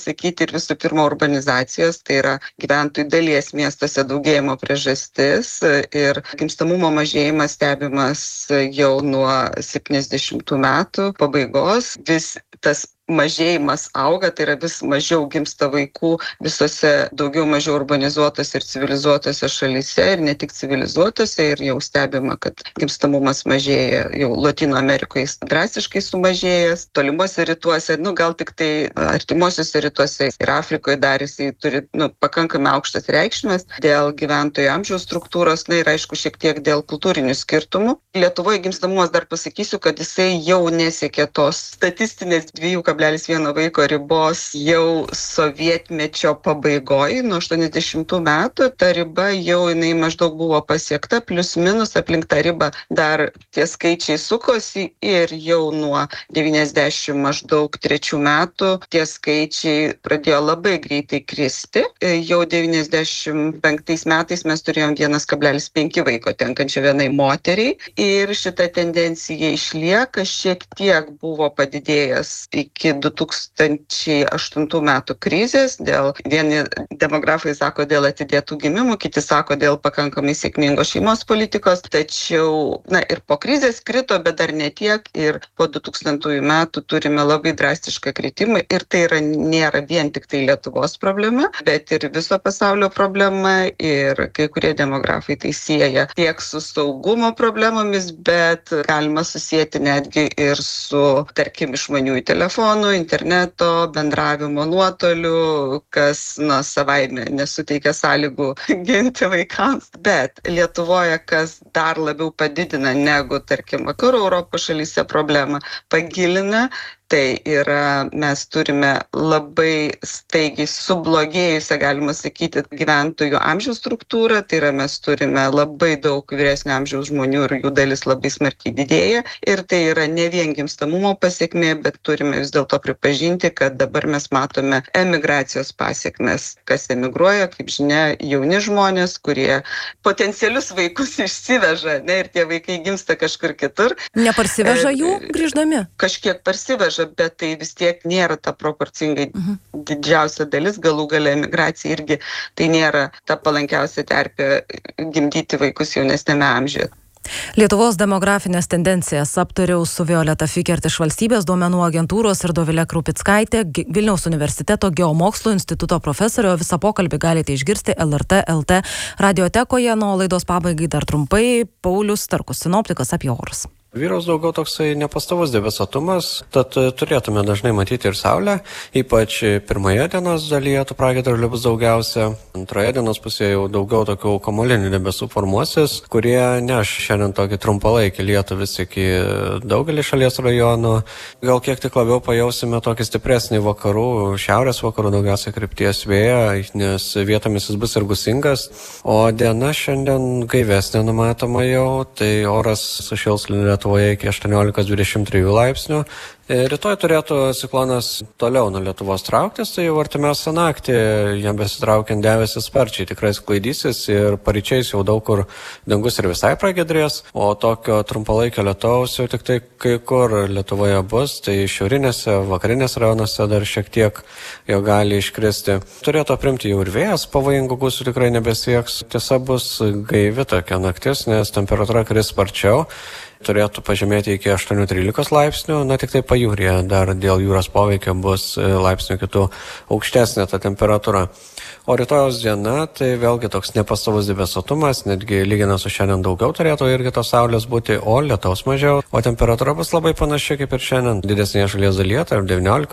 pasakyti, ir visų pirma urbanizacijos, tai yra gyventojų dalies miestuose daugėjimo priežastis ir gimstamumo mažėjimas stebimas jau nuo 70 metų pabaigos. Vis tas mažėjimas auga, tai yra vis mažiau gimsta vaikų visose daugiau mažiau urbanizuotose ir civilizuotose šalyse, ir ne tik civilizuotose, ir jau stebima, kad gimstamumas mažėja, jau Latino Amerikoje drastiškai sumažėjęs, tolimuose rytuose, gal tik tai artimuosiuose rytuose ir Afrikoje dar jisai turi pakankamai aukštas reikšmės dėl gyventojų amžiaus struktūros, ir aišku šiek tiek dėl kultūrinių skirtumų. Lietuvoje gimstamumas, dar pasakysiu, kad jisai jau nesiekė tos statistinės 2,1 vaiko ribos jau sovietmečio pabaigoje, nuo 80 metų, ta riba jau jinai maždaug buvo pasiekta, plius minus aplink tą ribą dar tie skaičiai sukosi ir jau nuo 90 maždaug 3 metų tie skaičiai pradėjo labai greitai kristi. Jau 95 metais mes turėjom 1,5 vaiko tenkančio vienai moteriai ir šita tendencija išlieka, šiek tiek buvo padidėjęs iki 2008 metų krizės, vieni demografai sako dėl atidėtų gimimų, kiti sako dėl pakankamai sėkmingos šeimos politikos, tačiau ir po krizės krito, bet dar ne tiek, ir po 2000 metų turime labai drastišką kritimą, ir tai nėra vien tik tai Lietuvos problema, bet ir viso pasaulio problema, ir kai kurie demografai tai sieja tiek su saugumo problemomis, bet galima susijęti netgi ir su, tarkim, išmaniųjų telefonų, interneto, bendravimo nuotoliu, kas savaime nesuteikia sąlygų ginti vaikams. Bet Lietuvoje, kas dar labiau padidina negu, tarkim, vakarų Europos šalyse problemą, pagilina, tai yra, mes turime labai staigiai sublogėjusią, galima sakyti, gyventojų amžiaus struktūrą, tai yra mes turime labai daug vyresnio amžiaus žmonių ir jų dalis labai smarkiai didėja, ir tai yra ne vien gimstamumo pasekmė, bet turime vis dėlto pripažinti, kad dabar mes matome emigracijos pasekmes. Kas emigruoja, kaip žinia, jauni žmonės, kurie potencialius vaikus išsiveža, ir tie vaikai gimsta kažkur kitur. Neparsiveža jų grįždami? Kažkiek parsiveža, bet tai vis tiek nėra ta proporcingai didžiausia dalis, galų gale emigracija irgi tai nėra ta palankiausia terpė gimdyti vaikus jaunesnėme amžiuje. Lietuvos demografinės tendencijas aptariau su Violeta Fikert iš Valstybės duomenų agentūros ir Dovilė Krupickaitė, Vilniaus universiteto geomokslų instituto profesorė. Visą pokalbį galite išgirsti LRT LT radiotekoje. Nuo laidos pabaigai dar trumpai Paulius Starkus, sinoptikas, apie orus. Vyraus daugiau toksai nepastovus debesuotumas, tad turėtume dažnai matyti ir saulę, ypač pirmoje dienos dalyje tų pragiedrulių bus daugiausia, antroje dienos pusėje jau daugiau tokių kamuolinių debesų formuosis, kurie neš šiandien tokį trumpalaikį lietų vis iki daugelį šalies rajonų. Gal kiek tik labiau pajausime tokį stipresnį vakarų, šiaurės vakarų daugiausia krypties vėją, nes vietomis jis bus ir gūsingas, o diena šiandien gaivesnė numatoma jau, tai oras sušils Lietuvoje iki 18-23 laipsnių. Rytoj turėtų ciklonas toliau nuo Lietuvos trauktis, tai jau artimiausią naktį jam besitraukiant debesis sparčiai tikrai sklaidysis ir paryčiais jau daug kur dangus ir visai pragiedrės, o tokio trumpalaikio lietaus jau tik tai kai kur Lietuvoje bus, tai šiaurinėse, vakarinėse rajonuose dar šiek tiek jo gali iškristi. Turėtų aprimti jau ir vėjas, pavojingų gūsių tikrai nebesieks, tiesa bus gaivi tokia naktis, nes temperatūra kris sparčiau. Turėtų pažemėti iki 8-13 laipsnių, tik tai pajūryje dar dėl jūros poveikio bus laipsnių kitų aukštesnė ta temperatūra. O rytojos diena, tai vėlgi toks nepastovus debesuotumas, netgi lyginant su šiandien daugiau turėtų irgi tos saulės būti, o lietaus mažiau, o temperatūra bus labai panaši kaip ir šiandien, didesnėje šalies dalyje, tarp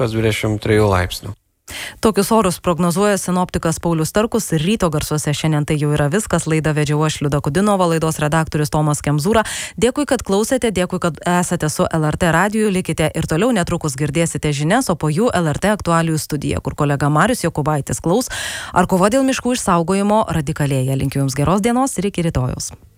19-23 laipsnių. Tokius orus prognozuoja sinoptikas Paulius Starkus ir ryto garsuose šiandien tai jau yra viskas. Laidą vedžiau aš Liuda Kudinova, laidos redaktorius Tomas Kemzūra. Dėkui, kad klausėte, dėkui, kad esate su LRT radiju, likite ir toliau, netrukus girdėsite žinias, o po jų LRT aktualijų studija, kur kolega Marius Jokubaitis klaus, ar kova dėl miškų išsaugojimo radikalėja. Linkiu Jums geros dienos ir iki rytojaus.